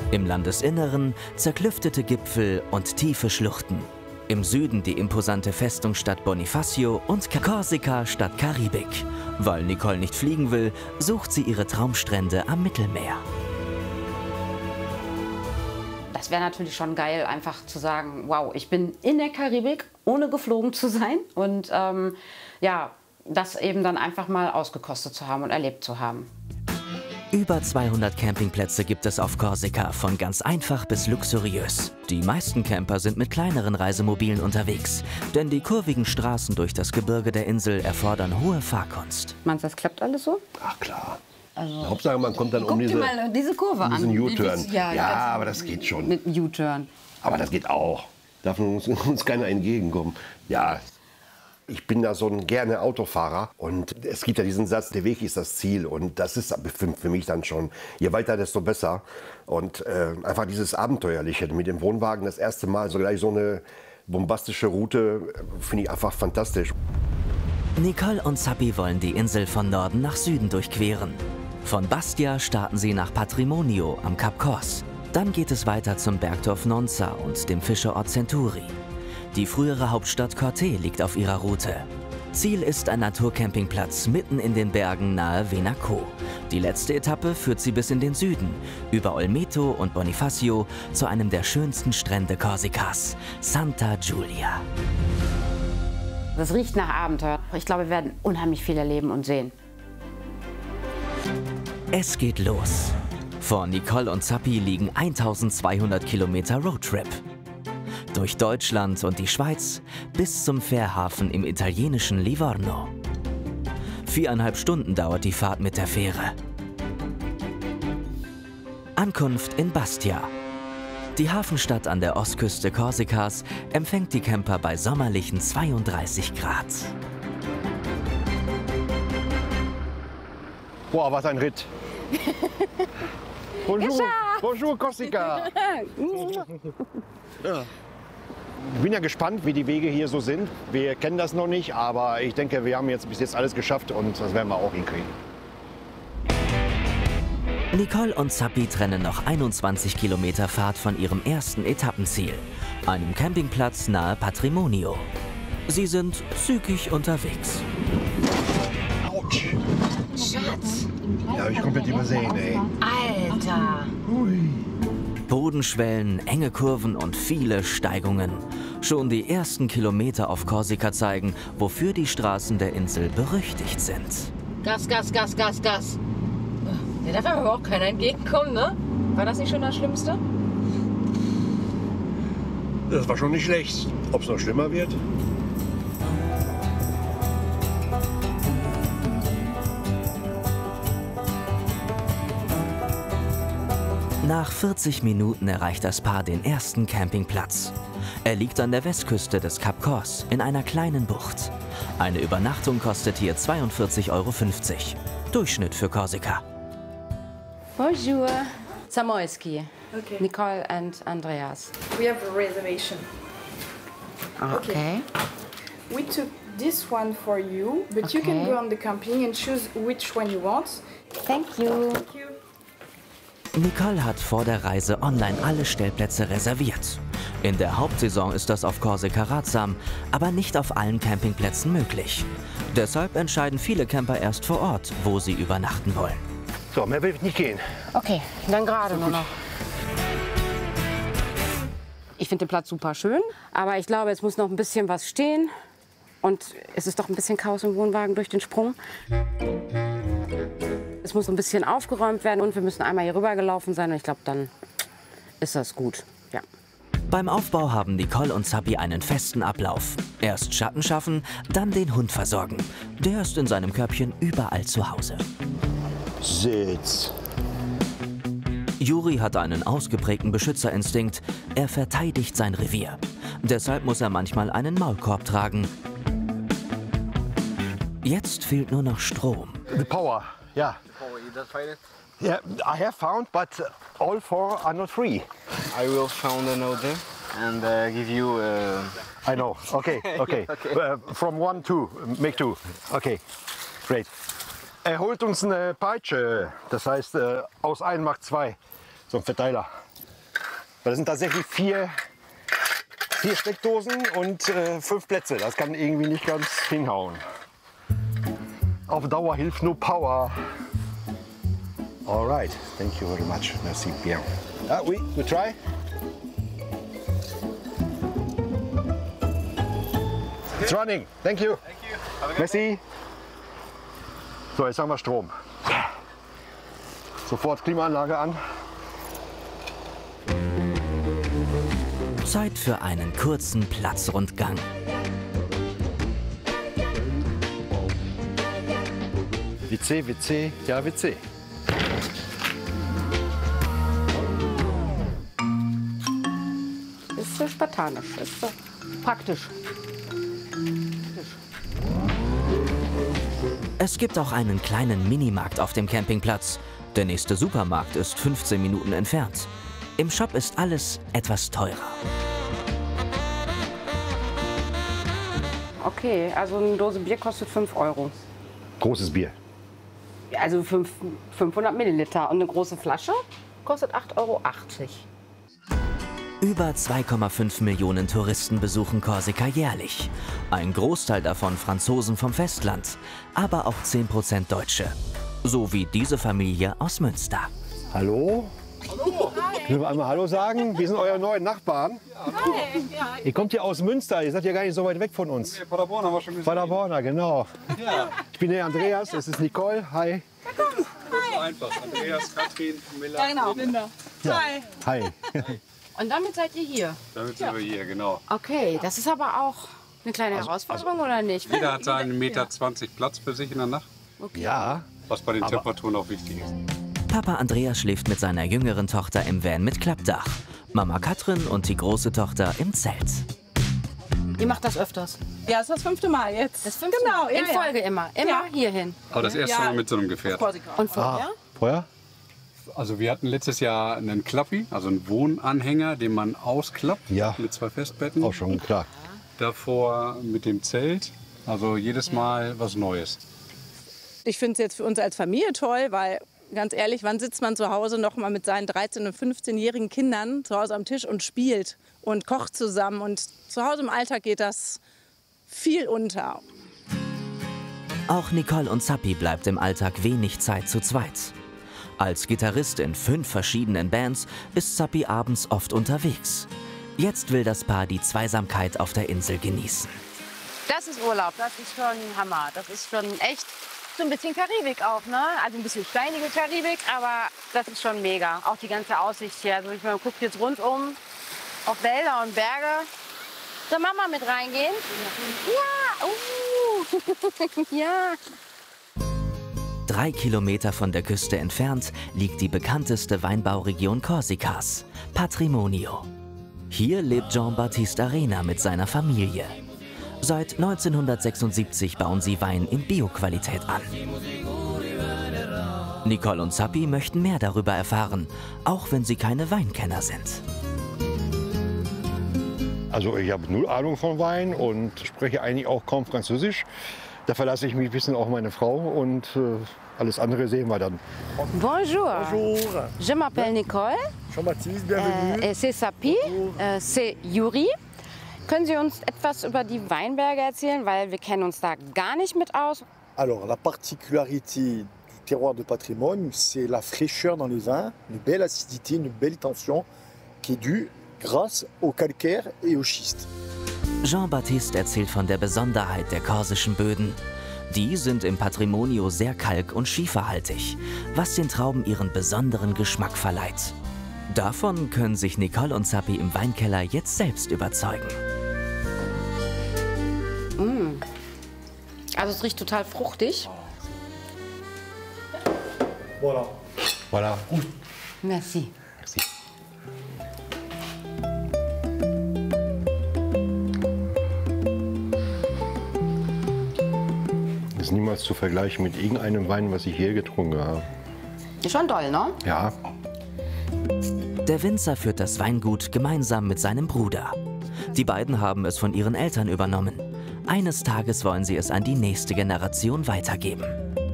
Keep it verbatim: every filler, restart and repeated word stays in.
Im Landesinneren zerklüftete Gipfel und tiefe Schluchten. Im Süden die imposante Festungsstadt Bonifacio und Korsika statt Karibik. Weil Nicole nicht fliegen will, sucht sie ihre Traumstrände am Mittelmeer. Das wäre natürlich schon geil, einfach zu sagen, wow, ich bin in der Karibik, ohne geflogen zu sein. Und ähm, ja, das eben dann einfach mal ausgekostet zu haben und erlebt zu haben. Über zweihundert Campingplätze gibt es auf Korsika, von ganz einfach bis luxuriös. Die meisten Camper sind mit kleineren Reisemobilen unterwegs, denn die kurvigen Straßen durch das Gebirge der Insel erfordern hohe Fahrkunst. Meinst du, das klappt alles so? Ach klar. Also, Hauptsache, man kommt dann um diese, mal diese Kurve diesen an. U-Turn. Ja, Ja, aber das geht schon. Mit einem U-Turn. Aber das geht auch. Darf uns, uns keiner entgegenkommen. Ja, ich bin da so ein gerne Autofahrer. Und es gibt ja diesen Satz, der Weg ist das Ziel. Und das ist für, für mich dann schon, je weiter, desto besser. Und äh, einfach dieses Abenteuerliche mit dem Wohnwagen das erste Mal, so gleich so eine bombastische Route, finde ich einfach fantastisch. Nicole und Sappi wollen die Insel von Norden nach Süden durchqueren. Von Bastia starten sie nach Patrimonio am Kap Kors. Dann geht es weiter zum Bergdorf Nonza und dem Fischerort Centuri. Die frühere Hauptstadt Corte liegt auf ihrer Route. Ziel ist ein Naturcampingplatz mitten in den Bergen nahe Venaco. Die letzte Etappe führt sie bis in den Süden, über Olmeto und Bonifacio zu einem der schönsten Strände Korsikas, Santa Giulia. Das riecht nach Abenteuer. Ich glaube, wir werden unheimlich viel erleben und sehen. Es geht los. Vor Nicole und Sappi liegen eintausendzweihundert Kilometer Roadtrip. Durch Deutschland und die Schweiz bis zum Fährhafen im italienischen Livorno. Viereinhalb Stunden dauert die Fahrt mit der Fähre. Ankunft in Bastia. Die Hafenstadt an der Ostküste Korsikas empfängt die Camper bei sommerlichen zweiunddreißig Grad. Boah, was ein Ritt. Bonjour, bonjour Korsika. Ja. Ich bin ja gespannt, wie die Wege hier so sind. Wir kennen das noch nicht, aber ich denke, wir haben jetzt bis jetzt alles geschafft und das werden wir auch hinkriegen. Nicole und Sappi trennen noch einundzwanzig Kilometer Fahrt von ihrem ersten Etappenziel, einem Campingplatz nahe Patrimonio. Sie sind zügig unterwegs. Autsch. Schatz. Ja, habe ich komplett übersehen, ey. Alter. Ui. Bodenschwellen, enge Kurven und viele Steigungen. Schon die ersten Kilometer auf Korsika zeigen, wofür die Straßen der Insel berüchtigt sind. Gas, Gas, Gas, Gas, Gas. Da darf aber auch keiner entgegenkommen, ne? War das nicht schon das Schlimmste? Das war schon nicht schlecht. Ob es noch schlimmer wird? Nach vierzig Minuten erreicht das Paar den ersten Campingplatz. Er liegt an der Westküste des Kap Kors in einer kleinen Bucht. Eine Übernachtung kostet hier zweiundvierzig Euro fünfzig. Durchschnitt für Korsika. Bonjour. Zamoyski. Okay. Nicole and Andreas. We have a reservation. Okay. We took this one for you, but you can Okay. go on the camping and choose which one you want. Thank you. Thank you. Nicole hat vor der Reise online alle Stellplätze reserviert. In der Hauptsaison ist das auf Korsika ratsam, aber nicht auf allen Campingplätzen möglich. Deshalb entscheiden viele Camper erst vor Ort, wo sie übernachten wollen. So, mehr will nicht gehen. Okay, dann gerade nur noch. Ich finde den Platz super schön, aber ich glaube, es muss noch ein bisschen was stehen. Und es ist doch ein bisschen Chaos im Wohnwagen durch den Sprung. Es muss ein bisschen aufgeräumt werden und wir müssen einmal hier rüber gelaufen sein. Und ich glaube, dann ist das gut. Ja. Beim Aufbau haben Nicole und Sappi einen festen Ablauf. Erst Schatten schaffen, dann den Hund versorgen. Der ist in seinem Körbchen überall zu Hause. Sitz. Juri hat einen ausgeprägten Beschützerinstinkt. Er verteidigt sein Revier. Deshalb muss er manchmal einen Maulkorb tragen. Jetzt fehlt nur noch Strom. The power, yeah. Oh, you just find it? Yeah, I have found, but all four are not free. I will find a note and uh, give you. Uh... I know. Okay, okay. Okay. Uh, from one, two, make two. Okay, great. Er holt uns eine Peitsche, das heißt, äh, aus einem macht zwei. So ein Verteiler. Weil das sind tatsächlich vier, vier Steckdosen und äh, fünf Plätze. Das kann irgendwie nicht ganz hinhauen. Auf Dauer hilft nur Power. All right, thank you very much. Merci bien. Ah, oui, we try. It's running. Thank you. Thank you. Merci. So, jetzt haben wir Strom. Sofort Klimaanlage an. Zeit für einen kurzen Platzrundgang. W C, W C, ja W C. Ist so spartanisch, ist so praktisch. Es gibt auch einen kleinen Minimarkt auf dem Campingplatz. Der nächste Supermarkt ist fünfzehn Minuten entfernt. Im Shop ist alles etwas teurer. Okay, also eine Dose Bier kostet fünf Euro. Großes Bier. Also fünf, fünfhundert Milliliter. Und eine große Flasche kostet acht Euro achtzig. Über zwei Komma fünf Millionen Touristen besuchen Korsika jährlich. Ein Großteil davon Franzosen vom Festland, aber auch zehn Prozent Deutsche. So wie diese Familie aus Münster. Hallo? Hallo. Können wir einmal Hallo sagen? Wir sind eure neuen Nachbarn. Hi. Ja. Ihr kommt hier aus Münster, ihr seid ja gar nicht so weit weg von uns. Nee, Paderborn haben wir schon gesehen. Paderborner, genau. Ja. Ich bin der Andreas, es ist Nicole. Hi. So einfach. Andreas, Katrin, Miller. Ja, genau. Linda. Hi. Hi. Und damit seid ihr hier? Damit sind wir hier, genau. Okay, das ist aber auch eine kleine Herausforderung, oder nicht? Jeder hat seinen Meter zwanzig Platz für sich in der Nacht, Ja. was bei den Temperaturen auch wichtig ist. Papa Andreas schläft mit seiner jüngeren Tochter im Van mit Klappdach. Mama Katrin und die große Tochter im Zelt. Ihr macht das öfters? Ja, das ist das fünfte Mal jetzt. Das fünfte Genau, Mal? ja, In ja. Folge immer? Immer Ja. hierhin? Aber das erste Ja. Mal mit so einem Gefährt. Korsika. Und vorher? Vorher? Also wir hatten letztes Jahr einen Klappi, also einen Wohnanhänger, den man ausklappt Ja. mit zwei Festbetten. Auch schon klar. Davor mit dem Zelt, also jedes Mal was Neues. Ich finde es jetzt für uns als Familie toll, weil ganz ehrlich, wann sitzt man zu Hause noch mal mit seinen dreizehn- und fünfzehnjährigen Kindern zu Hause am Tisch und spielt und kocht zusammen. Und zu Hause im Alltag geht das viel unter. Auch Nicole und Zappi bleibt im Alltag wenig Zeit zu zweit. Als Gitarrist in fünf verschiedenen Bands ist Zappi abends oft unterwegs. Jetzt will das Paar die Zweisamkeit auf der Insel genießen. Das ist Urlaub, das ist schon Hammer. Das ist schon echt so ein bisschen Karibik auch, ne? Also ein bisschen steinige Karibik, aber das ist schon mega. Auch die ganze Aussicht hier. Also ich meine, man guckt jetzt rundum auf Wälder und Berge. Soll Mama mit reingehen? Ja, uh. ja. Drei Kilometer von der Küste entfernt liegt die bekannteste Weinbauregion Korsikas, Patrimonio. Hier lebt Jean-Baptiste Arena mit seiner Familie. Seit neunzehnhundertsechsundsiebzig bauen sie Wein in Bioqualität an. Nicole und Zappi möchten mehr darüber erfahren, auch wenn sie keine Weinkenner sind. Also ich habe null Ahnung von Wein und spreche eigentlich auch kaum Französisch. Da verlasse ich mich ein bisschen auf meine Frau und äh, alles andere sehen wir dann. Bonjour. Bonjour, Je m'appelle Nicole. Jean-Baptiste, bienvenue. Äh, c'est Zappi. Äh, c'est Yuri. Können Sie uns etwas über die Weinberge erzählen, weil wir kennen uns da gar nicht mit aus? Alors, la particularité du terroir de Patrimoine, c'est la fraîcheur dans les vins, une belle acidité, une belle tension qui est due grâce au calcaire et au schiste. Jean-Baptiste erzählt von der Besonderheit der korsischen Böden. Die sind im Patrimonio sehr kalk- und schieferhaltig, was den Trauben ihren besonderen Geschmack verleiht. Davon können sich Nicole und Zappi im Weinkeller jetzt selbst überzeugen. Mm. Also es riecht total fruchtig. Voilà. Voilà. Merci. Merci. Das ist niemals zu vergleichen mit irgendeinem Wein, was ich hier getrunken habe. Ist schon toll, ne? Ja. Der Winzer führt das Weingut gemeinsam mit seinem Bruder. Die beiden haben es von ihren Eltern übernommen. Eines Tages wollen sie es an die nächste Generation weitergeben.